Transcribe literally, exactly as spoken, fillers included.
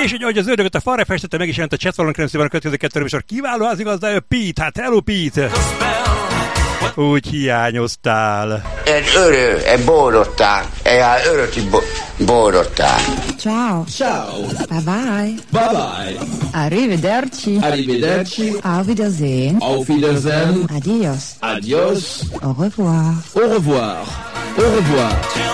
És ugye, hogy az ördögöt a falra festette, meg is jelent a chatfalon keresztül a következő kettő műsor kiváló házigazdája Pete. Hát hello Pete! Úgy hiányoztál. Egy örő, egy bódottál, egy öröti bódottál. Ciao. Ciao. Bye bye. Bye bye. Arrivederci. Arrivederci. Auf Wiedersehen. Auf Wiedersehen. Adios. Adios. Au revoir. Au revoir. Au revoir.